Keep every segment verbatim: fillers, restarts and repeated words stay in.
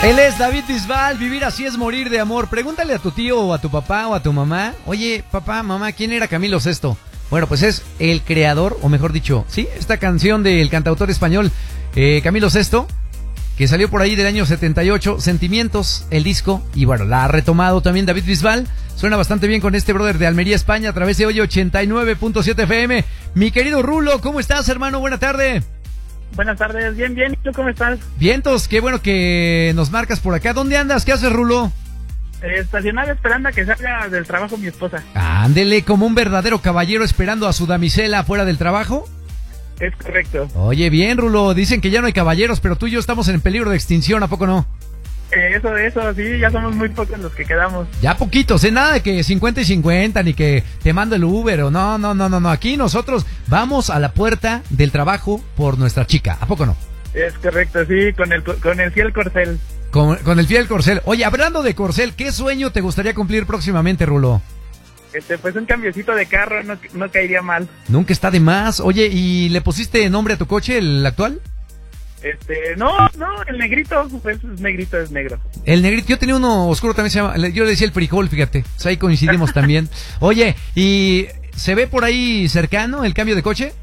Él es David Bisbal. Vivir así es morir de amor. Pregúntale a tu tío o a tu papá o a tu mamá: oye, papá, mamá, ¿quién era Camilo Sesto? Bueno, pues es el creador, o mejor dicho, sí, esta canción del cantautor español eh, Camilo Sesto, que salió por ahí del año setenta y ocho, Sentimientos, el disco, y bueno, la ha retomado también David Bisbal. Suena bastante bien con este brother de Almería, España, a través de hoy ochenta y nueve punto siete F M. Mi querido Rulo, ¿cómo estás, hermano? Buena tarde. Buenas tardes, bien, bien, ¿y tú cómo estás? Vientos, qué bueno que nos marcas por acá. ¿Dónde andas? ¿Qué haces, Rulo? Eh, estacionada esperando a que salga del trabajo mi esposa. Ándele, como un verdadero caballero esperando a su damisela fuera del trabajo. Es correcto. Oye, bien, Rulo, dicen que ya no hay caballeros, pero tú y yo estamos en peligro de extinción, ¿a poco no? Eh, eso, eso, sí, ya somos muy pocos los que quedamos. Ya poquitos, ¿eh? Nada de que cincuenta y cincuenta, ni que te mando el Uber, o no, no, no, no, no. Aquí nosotros vamos a la puerta del trabajo por nuestra chica, ¿a poco no? Es correcto, sí, con el, con el fiel corcel. Con, con el fiel corcel. Oye, hablando de corcel, ¿qué sueño te gustaría cumplir próximamente, Rulo? Este, pues un cambiocito de carro no, no caería mal. Nunca está de más. Oye, ¿y le pusiste nombre a tu coche, el actual? Este, no, no, el negrito, pues es negrito, es negro. El negrito, yo tenía uno oscuro también, se llama, yo le decía el frijol, fíjate, pues ahí coincidimos también. Oye, ¿y se ve por ahí cercano el cambio de coche?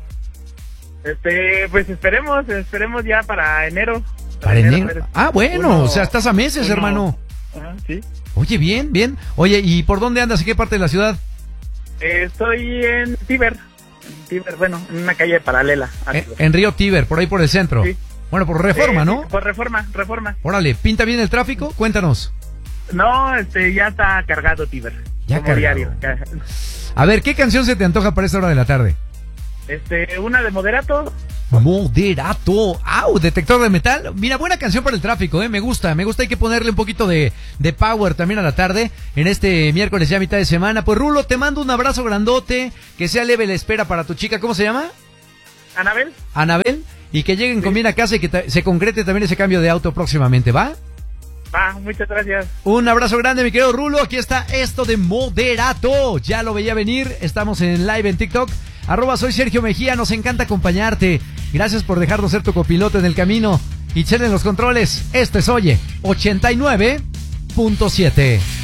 Este, pues esperemos, esperemos ya para enero. Para, para enero. enero. Ah, bueno, uno, o sea, estás a meses, uno, hermano. Ajá, sí. Oye, bien, bien. Oye, ¿y por dónde andas? ¿En qué parte de la ciudad? Eh, estoy en Tíber. En Tíber, bueno, en una calle paralela. En, en Río Tíber, por ahí por el centro. Sí. Bueno, por Reforma, eh, ¿no? Sí, por Reforma, Reforma. Órale, ¿pinta bien el tráfico? Cuéntanos. No, este, ya está cargado Tíber. Ya como cargado. Diario. A ver, ¿qué canción se te antoja para esta hora de la tarde? Este, una de Moderato. Moderato, au, detector de metal. Mira, buena canción para el tráfico, eh, me gusta, me gusta, hay que ponerle un poquito de, de power también a la tarde, en este miércoles ya mitad de semana. Pues Rulo, te mando un abrazo grandote, que sea leve la espera para tu chica, ¿cómo se llama? Anabel. Anabel, y que lleguen sí. con bien a casa y que ta- se concrete también ese cambio de auto próximamente, ¿va? Va, muchas gracias. Un abrazo grande, mi querido Rulo, aquí está esto de Moderato, ya lo veía venir, estamos en live en TikTok. Arroba soy Sergio Mejía, nos encanta acompañarte. Gracias por dejarnos ser tu copiloto en el camino. Y en los controles, esto es Oye ochenta y nueve punto siete.